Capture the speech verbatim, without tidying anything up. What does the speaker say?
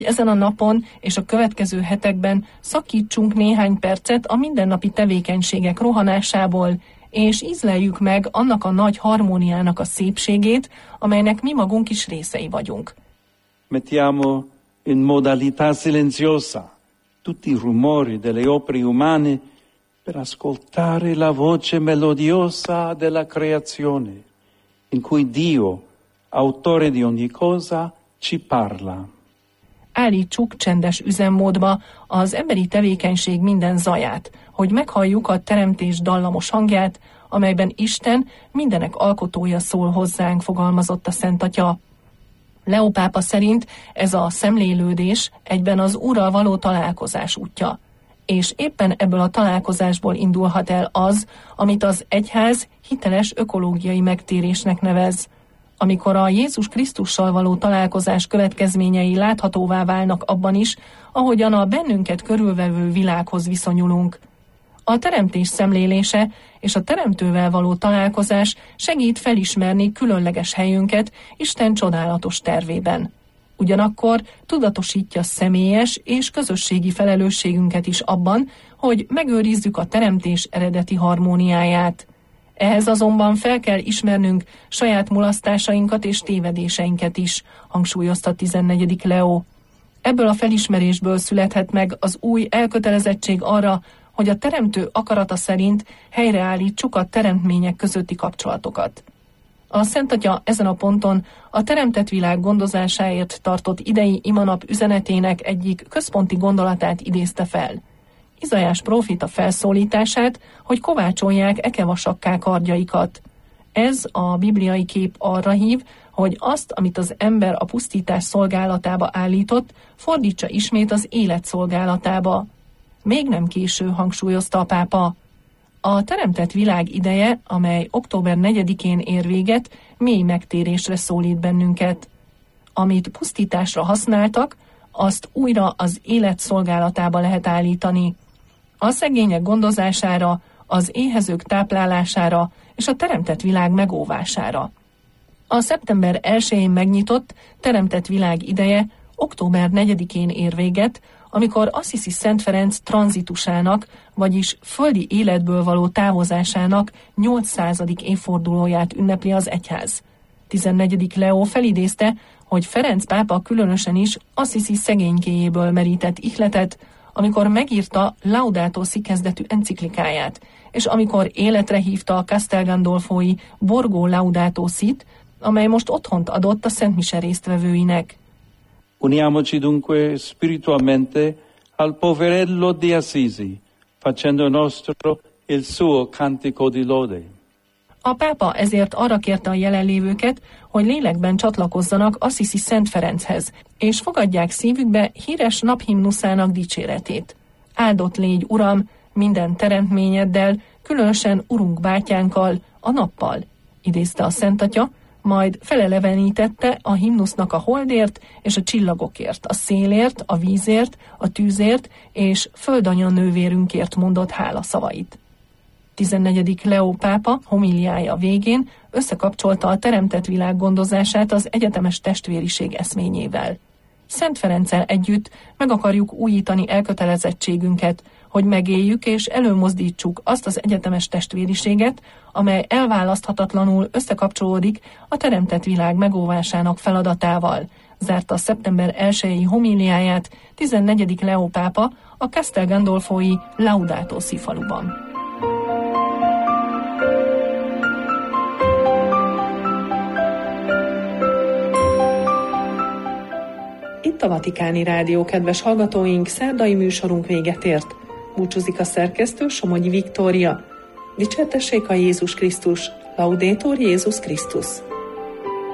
Ezen a napon és a következő hetekben szakítsunk néhány percet a mindennapi tevékenységek rohanásából, és ízleljük meg annak a nagy harmóniának a szépségét, amelynek mi magunk is részei vagyunk. Mettiamo in modalità silenziosa tutti i rumori delle opere umane per ascoltare la voce melodiosa della creazione, in cui Dio, autore di ogni cosa, ci parla. Állítsuk csendes üzemmódba az emberi tevékenység minden zaját, hogy meghalljuk a teremtés dallamos hangját, amelyben Isten, mindenek alkotója szól hozzánk, fogalmazott a Szent Atya. Leó pápa szerint ez a szemlélődés egyben az Úrral való találkozás útja, és éppen ebből a találkozásból indulhat el az, amit az egyház hiteles ökológiai megtérésnek nevez. Amikor a Jézus Krisztussal való találkozás következményei láthatóvá válnak abban is, ahogyan a bennünket körülvevő világhoz viszonyulunk. A teremtés szemlélése és a teremtővel való találkozás segít felismerni különleges helyünket Isten csodálatos tervében. Ugyanakkor tudatosítja személyes és közösségi felelősségünket is abban, hogy megőrizzük a teremtés eredeti harmóniáját. Ehhez azonban fel kell ismernünk saját mulasztásainkat és tévedéseinket is, hangsúlyozta tizennegyedik Leó. Ebből a felismerésből születhet meg az új elkötelezettség arra, hogy a teremtő akarata szerint helyreállítsuk a teremtmények közötti kapcsolatokat. A Szent Atya ezen a ponton a teremtett világ gondozásáért tartott idei imanap üzenetének egyik központi gondolatát idézte fel. Izaiás próféta felszólítását, hogy kovácsolják ekevasakká kardjaikat. Ez a bibliai kép arra hív, hogy azt, amit az ember a pusztítás szolgálatába állított, fordítsa ismét az élet szolgálatába. Még nem késő, hangsúlyozta a pápa. A teremtett világ ideje, amely október negyedikén ér véget, mély megtérésre szólít bennünket. Amit pusztításra használtak, azt újra az élet szolgálatába lehet állítani. A szegények gondozására, az éhezők táplálására és a teremtett világ megóvására. A szeptember elsején megnyitott teremtett világ ideje október negyedikén ér véget, amikor Assisi Szent Ferenc tranzitusának, vagyis földi életből való távozásának nyolcszázadik évfordulóját ünnepli az egyház. tizennegyedik Leó felidézte, hogy Ferenc pápa különösen is Assisi szegénykéjéből merített ihletet, amikor megírta Laudato Si kezdetű enciklikáját, és amikor életre hívta a Castel Gandolfói Borgo Laudato Sit, amely most otthont adott a Szent Mise résztvevőinek. Uniamoci dunque spiritualmente al poverello di Assisi, facendo nostro il suo cantico di lode. A pápa ezért arra kérte a jelenlévőket, hogy lélekben csatlakozzanak Assisi Szent Ferenchez, és fogadják szívükbe híres naphimnuszának dicséretét. Áldott légy, Uram, minden teremtményeddel, különösen Urunk bátyánkkal, a nappal, idézte a Szent Atya, majd felelevenítette a himnusznak a holdért és a csillagokért, a szélért, a vízért, a tűzért és földanya nővérünkért mondott hálaszavait. tizennegyedik Leó pápa homiliája végén összekapcsolta a teremtett világ gondozását az egyetemes testvériség eszményével. Szent Ferenccel együtt meg akarjuk újítani elkötelezettségünket, hogy megéljük és előmozdítsuk azt az egyetemes testvériséget, amely elválaszthatatlanul összekapcsolódik a teremtett világ megóvásának feladatával, zárta a szeptember elsejei homiliáját tizennegyedik Leó pápa a Castel Gandolfói Laudato Si faluban. Itt a Vatikáni Rádió, kedves hallgatóink, szerdai műsorunk véget ért. Búcsúzik a szerkesztő, Somogyi Viktória. Dicsértessék a Jézus Krisztus, Laudetur Jézus Krisztus.